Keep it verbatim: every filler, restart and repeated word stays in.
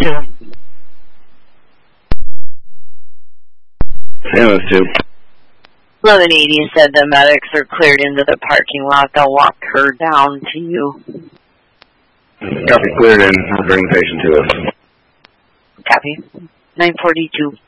two. San Luis two. eleven eighty said the medics are cleared into the parking lot. They'll walk her down to you. Copy, cleared in. I'll bring the patient to us. Copy. nine forty-two.